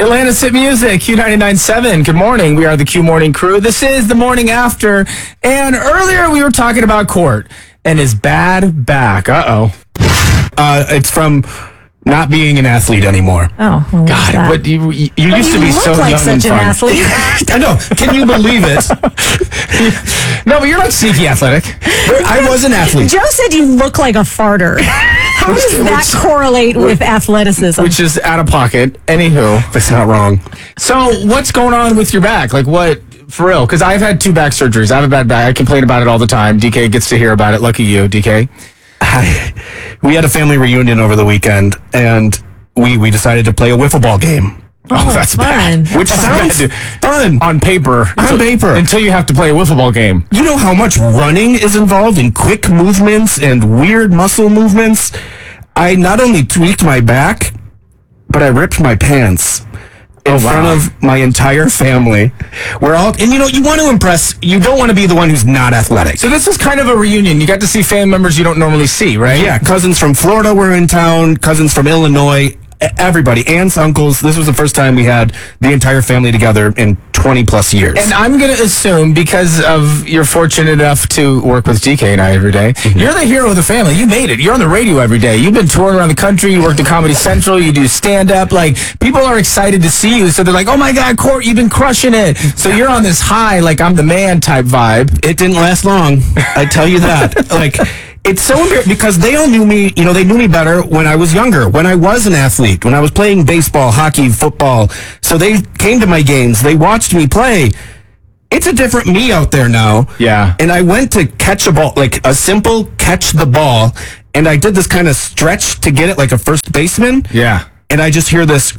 Atlanta's Hit Music, Q99.7. Good morning. We are the Q Morning Crew. This is the morning after. And earlier we were talking about Court and his bad back. It's from not being an athlete anymore. Oh, well, God, but you used to be so like young such and an fun. athlete. I know. Can you believe it? No, but you're not sneaky athletic. I was an athlete. Joe said you look like a farter. How does that correlate with athleticism? Which is out of pocket. Anywho. That's not wrong. So what's going on with your back? Like what, for real? Because I've had 2 back surgeries. I have a bad back. I complain about it all the time. DK gets to hear about it. Lucky you, DK. We had a family reunion over the weekend, and we decided to play a wiffle ball game. Oh, that's fun. bad. Which Sounds sounds fun. on paper. On paper. Until you have to play a wiffle ball game. You know how much running is involved in quick movements and weird muscle movements? I not only tweaked my back, but I ripped my pants in front of my entire family. We're all, and you want to impress, you don't want to be the one who's not athletic. So this is kind of a reunion. You got to see family members you don't normally see, right? Yeah, cousins from Florida were in town, cousins from Illinois, everybody, aunts, uncles. This was the first time we had the entire family together in 20 plus years. And I'm going to assume, because of you're fortunate enough to work with DK and I every day, you're the hero of the family. You made it. You're on the radio every day. You've been touring around the country. You worked at Comedy Central. You do stand-up. Like, people are excited to see you. So they're like, oh, my God, Court, you've been crushing it. So you're on this high, like, I'm the man type vibe. It didn't last long. I tell you that. Like, it's so weird because they all knew me, they knew me better when I was younger, when I was an athlete, when I was playing baseball, hockey, football. So they came to my games. They watched me play. It's a different me out there now. Yeah. And I went to catch a ball, like a simple catch the ball, and I did this kind of stretch to get it like a first baseman. Yeah. And I just hear this,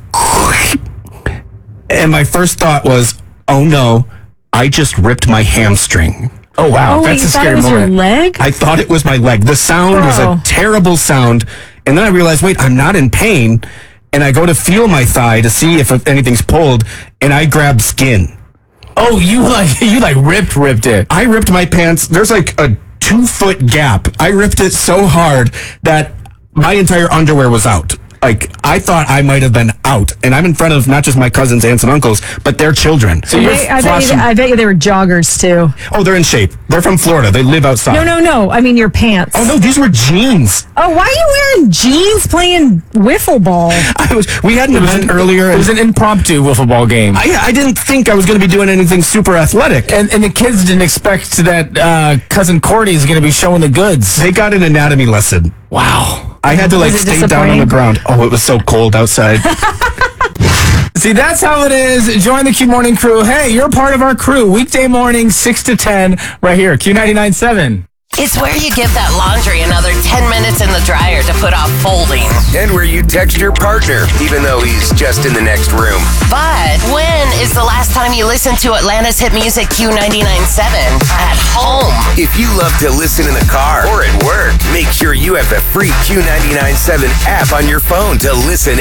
and my first thought was, oh no, I just ripped my hamstring. Oh, wow. Oh, wait, That's you a thought scary it was moment. your leg? I thought it was my leg. The sound was a terrible sound. And then I realized, wait, I'm not in pain. And I go to feel my thigh to see if anything's pulled, and I grab skin. Oh, you ripped it. I ripped my pants. There's like a 2-foot gap. I ripped it so hard that my entire underwear was out. Like, I thought I might have been out. And I'm in front of not just my cousins, aunts, and uncles, but their children. So you're I bet you they were joggers, too. Oh, they're in shape. They're from Florida. They live outside. No. I mean, your pants. Oh, no, these were jeans. Oh, why are you wearing jeans playing wiffle ball? We had an event earlier. It was an impromptu wiffle ball game. I didn't think I was going to be doing anything super athletic. And the kids didn't expect that Cousin Cordy is going to be showing the goods. They got an anatomy lesson. Wow. I had to Was it stay down on the ground. Oh, it was so cold outside. See, that's how it is. Join the Q Morning Crew. Hey, you're part of our crew. Weekday morning, 6 to 10, right here, Q99.7. It's where you give that laundry another 10 minutes in the dryer to put off folding. And where you text your partner, even though he's just in the next room. But when is the last time you listened to Atlanta's Hit Music Q99.7 at home? If you love to listen in the car or at work, make sure you have the free Q99.7 app on your phone to listen